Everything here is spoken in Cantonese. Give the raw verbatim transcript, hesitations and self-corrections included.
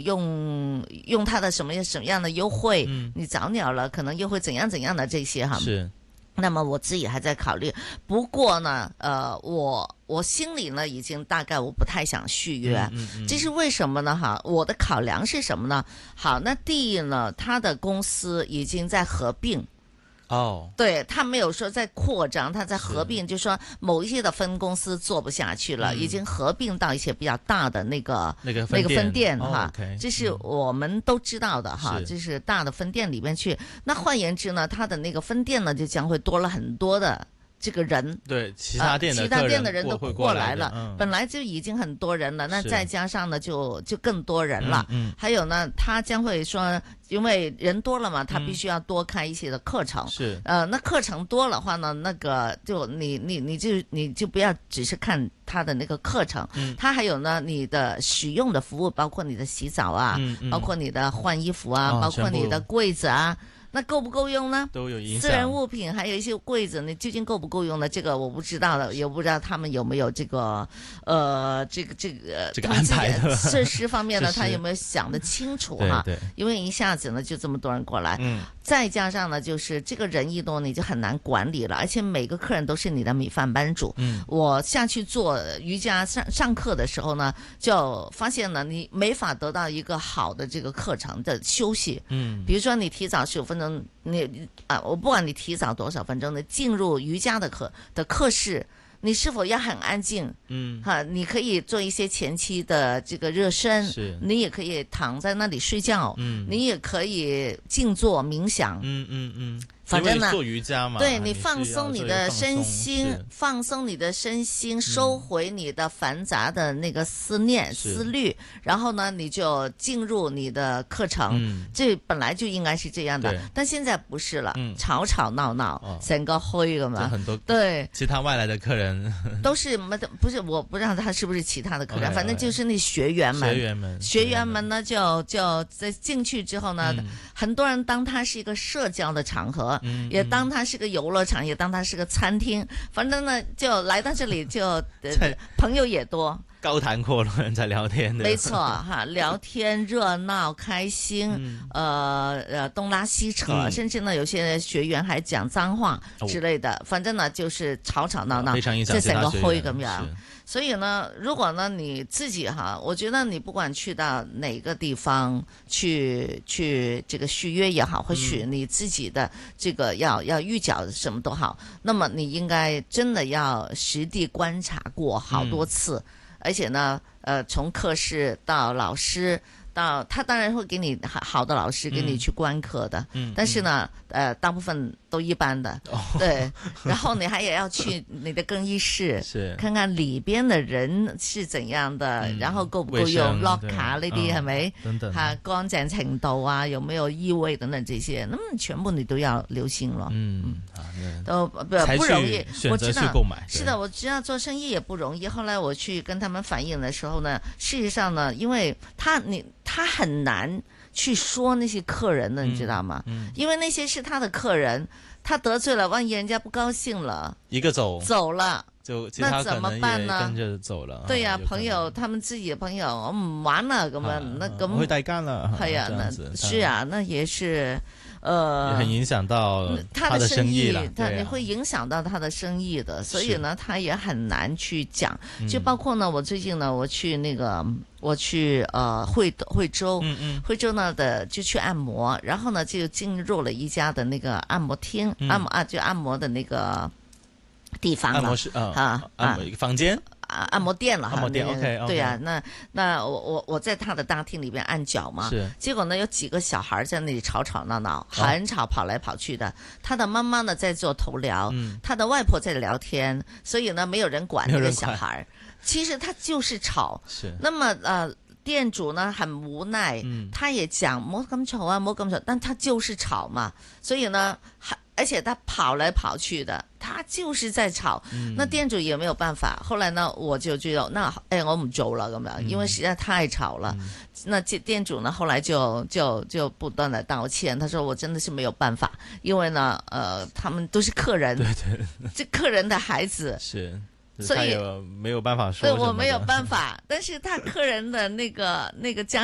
用用它的什么什么样的优惠， 嗯， 你早鸟了可能又会怎样怎样的这些哈。 是。 那么我自己还在考虑，不过呢，呃，我我心里呢已经大概我不太想续约， 嗯嗯嗯， 这是为什么呢？哈，我的考量是什么呢？好，那第一呢，他的公司已经在合并。 哦， 对，他没有说在扩张，他在合并，就是说某一些的分公司做不下去了， 嗯、 已经合并到一些比较大的那个那个那个分店哈， 哦 okay, 这是我们都知道的哈， 是这是大的分店里面去。那换言之呢，他的那个分店呢就将会多了很多的。这个人对其他店的、 呃、其他店的人都过来了， 嗯、 本来就已经很多人了，那再加上呢就就更多人了。 嗯嗯、 还有呢，他将会说，因为人多了嘛，他必须要多开一些的课程。 是、 嗯，呃，那课程多的话呢，那个就你你你就你就不要只是看他的那个课程， 嗯， 他还有呢你的使用的服务，包括你的洗澡啊， 嗯嗯、 包括你的换衣服啊， 哦、 包括你的柜子啊。那够不够用呢？ 都有影响。 私人物品还有一些柜子，你究竟够不够用呢？这个我不知道的，也不知道他们有没有这个呃，这个这个这个安排的设施方面呢，他有没有想得清楚哈？ 对对， 因为一下子呢就这么多人过来， 嗯， 再加上呢就是这个人一多，你就很难管理了，而且每个客人都是你的米饭班主。 嗯， 我下去做瑜伽上上课的时候呢，就发现呢你没法得到一个好的这个课程的休息。 嗯， 比如说你提早十五分钟。你啊，我不管你提早多少分钟，你进入瑜伽的课的课室，你是否要很安静？ 嗯， 哈，你可以做一些前期的这个热身， 是， 你也可以躺在那里睡觉， 嗯， 你也可以静坐冥想， 嗯嗯嗯。 反正呢， 做瑜伽嘛， 对你放松你的身心，放松你的身心，收回你的繁杂的那个思念、嗯、思虑，然后呢，你就进入你的课程。嗯，这本来就应该是这样的，但现在不是了，嗯、吵吵闹闹，整、哦、个灰了嘛。 很多对其他外来的客人都是不是？我不知道他是不是其他的客人， okay, 反正就是那学员们， 学员们， 学员们呢，就就在进去之后呢，嗯、很多人当它是一个社交的场合。嗯、也当它是个游乐场，也当它是个餐厅，反正呢，就来到这里就、呃、朋友也多， 高谈阔论在聊天的， 没错哈，聊天热闹开心，嗯、呃呃东拉西扯，嗯、甚至呢有些学员还讲脏话之类的，哦、反正呢就是吵吵闹闹， 非常影响这整个会咁樣。 是所以呢，如果呢你自己哈，我觉得你不管去到哪个地方去去这个续约也好，或许你自己的这个要要预缴什么都好，那麼你應該真的要實地觀察過好多次，嗯、而且呢，呃，從課室到老師。到他當然會給你好的老師給你去觀課的，嗯、但是呢，呃，大部分都一般的，哦、對。然後你還也要去你的更衣室，是看看裏邊的人是怎樣的，嗯、然後夠不夠用 locker 呢啲係咪？等等，哈，乾淨程度啊，有沒有異味等等這些，那麼全部你都要留心了。嗯，嗯都不不容易，我知道，是的，我知道做生意也不容易。後來我去跟他們反映的時候呢，事實上呢，因為他你。他很難去說那些客人的，你知道嗎？嗯嗯、因為那些是他的客人，他得罪了，萬一人家不高興了， 一個走走了， 就其他那怎麼辦呢？ 跟着走了。 對呀、啊，朋友，他們自己的朋友，我唔玩了，咁樣，那咁我會帶乾了。 係呀，那是啊，那也是。呃， 也很影響到他的生意了， 他你會影響到他的生意的，所以呢，他也很難去講。就包括呢，我最近呢，我去那個，我去呃惠惠州，嗯嗯，惠州呢的就去按摩，然後呢就進入了一家的那個按摩廳，嗯、按摩啊就按摩的那個地方了， 按摩室啊啊， 按摩一個房間。 啊，按摩店了哈， 按摩店 ，OK， 對呀、啊，那那我我我在他的大廳裏邊按腳嘛，是，結果呢有幾個小孩在那裡吵吵鬧鬧，很吵，跑來跑去的。他的媽媽呢在做頭療，嗯、他的外婆在聊天，所以呢沒有人管那個小孩。其實他就是吵，是。那麼呃，店主呢很無奈，嗯、他也講冇咁吵啊，冇咁吵，但他就是吵嘛，所以呢還。而且他跑來跑去的，他就是在吵。嗯、那店主也沒有辦法。後來呢，我就覺得，那哎，我唔做了咁樣，因為實在太吵了。嗯、那店主呢，後來就就就不斷的道歉，他說我真的是沒有辦法，因為呢，呃，他們都是客人，對對，這客人的孩子是。 所以沒有辦法說， 對我沒有辦法，但是他客人的那個那個家